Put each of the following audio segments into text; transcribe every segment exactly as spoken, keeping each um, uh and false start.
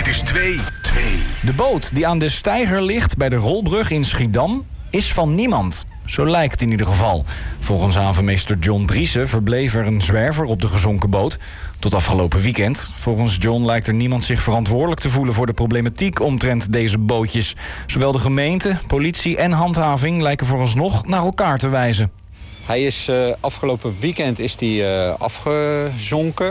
is twee, twee. De boot die aan de steiger ligt bij de Rolbrug in Schiedam is van niemand. Zo lijkt het in ieder geval. Volgens havenmeester John Driessen verbleef er een zwerver op de gezonken boot. Tot afgelopen weekend. Volgens John lijkt er niemand zich verantwoordelijk te voelen voor de problematiek omtrent deze bootjes. Zowel de gemeente, politie en handhaving lijken vooralsnog naar elkaar te wijzen. Hij is uh, afgelopen weekend is die, uh, afgezonken.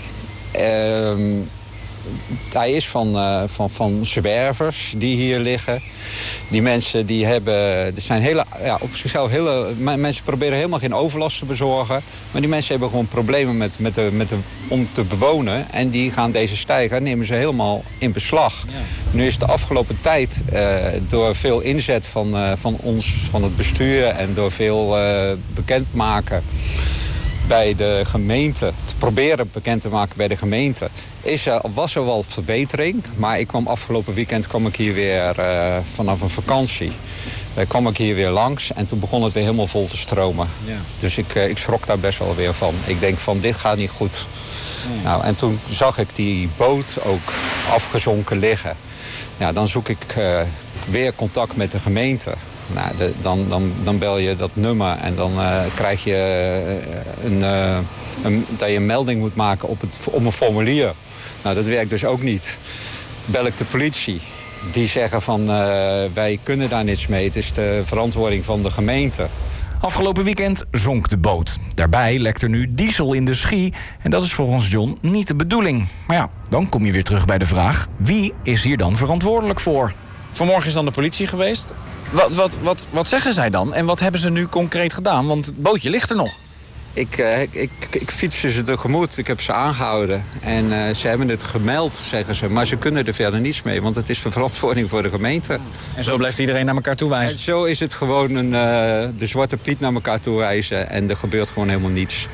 Uh, hij is van, uh, van, van zwervers die hier liggen. Die mensen die hebben, er zijn hele, ja, op zichzelf hele, mensen proberen helemaal geen overlast te bezorgen. Maar die mensen hebben gewoon problemen met, met de, met de, om te bewonen. En die gaan deze steiger, nemen ze helemaal in beslag. Ja. Nu is de afgelopen tijd uh, door veel inzet van, uh, van ons, van het bestuur en door veel uh, bekendmaken bij de gemeente, te proberen bekend te maken bij de gemeente, is er, was er wel verbetering. Maar ik kwam afgelopen weekend kwam ik hier weer uh, vanaf een vakantie. Uh, kwam ik hier weer langs en toen begon het weer helemaal vol te stromen. Ja. Dus ik, uh, ik schrok daar best wel weer van. Ik denk van, dit gaat niet goed. Ja. Nou, en toen zag ik die boot ook afgezonken liggen. Ja, dan zoek ik uh, weer contact met de gemeente. Nou, de, dan, dan, dan bel je dat nummer en dan uh, krijg je uh, een, uh, een, dat je een melding moet maken op, het, op een formulier. Nou, dat werkt dus ook niet. Bel ik de politie. Die zeggen van, uh, wij kunnen daar niets mee. Het is de verantwoording van de gemeente. Afgelopen weekend zonk de boot. Daarbij lekt er nu diesel in de Schie. En dat is volgens John niet de bedoeling. Maar ja, dan kom je weer terug bij de vraag, wie is hier dan verantwoordelijk voor? Vanmorgen is dan de politie geweest. Wat, wat, wat, wat zeggen zij dan? En wat hebben ze nu concreet gedaan? Want het bootje ligt er nog. Ik, uh, ik, ik, ik fietste ze tegemoet. Ik heb ze aangehouden. En uh, ze hebben het gemeld, zeggen ze. Maar ze kunnen er verder niets mee. Want het is de verantwoording voor de gemeente. En zo blijft iedereen naar elkaar toewijzen? En zo is het gewoon een, uh, de zwarte piet naar elkaar toewijzen. En er gebeurt gewoon helemaal niets.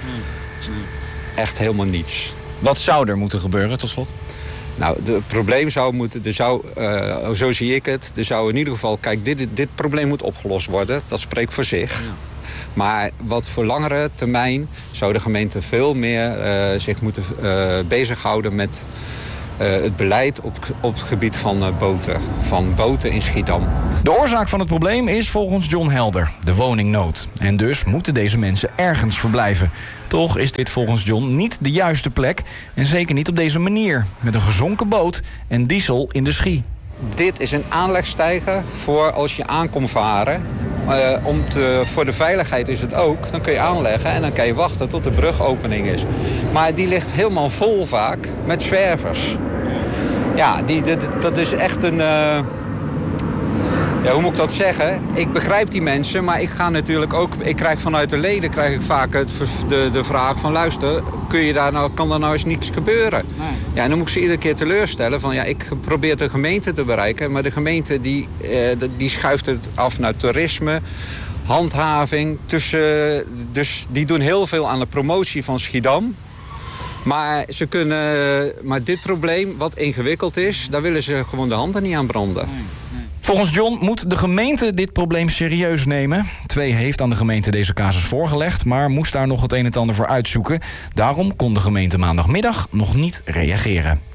Echt helemaal niets. Wat zou er moeten gebeuren, tot slot? Nou, het probleem zou moeten, er zou, uh, zo zie ik het, er zou in ieder geval, kijk, dit, dit probleem moet opgelost worden. Dat spreekt voor zich. Ja. Maar wat voor langere termijn zou de gemeente veel meer uh, zich moeten uh, bezighouden met uh, het beleid op, op het gebied van uh, boten. Van boten in Schiedam. De oorzaak van het probleem is volgens John helder, de woningnood. En dus moeten deze mensen ergens verblijven. Toch is dit volgens John niet de juiste plek. En zeker niet op deze manier. Met een gezonken boot en diesel in de Schie. Dit is een aanlegsteiger voor als je aankomt varen. Uh, om te, voor de veiligheid is het ook. Dan kun je aanleggen en dan kan je wachten tot de brugopening is. Maar die ligt helemaal vol vaak met zwervers. Ja, die, dit, dat is echt een... Uh, Ja, hoe moet ik dat zeggen? Ik begrijp die mensen, maar ik ga natuurlijk ook... Ik krijg vanuit de leden krijg ik vaak het, de, de vraag van... luister, kun je daar nou, kan er nou eens niets gebeuren? Nee. Ja, en dan moet ik ze iedere keer teleurstellen van... ja, ik probeer de gemeente te bereiken... maar de gemeente die, eh, die schuift het af naar toerisme, handhaving. Tussen, dus die doen heel veel aan de promotie van Schiedam. Maar, ze kunnen, maar dit probleem, wat ingewikkeld is... daar willen ze gewoon de handen niet aan branden. Nee. Volgens John moet de gemeente dit probleem serieus nemen. Twee heeft aan de gemeente deze casus voorgelegd, maar moest daar nog het een en ander voor uitzoeken. Daarom kon de gemeente maandagmiddag nog niet reageren.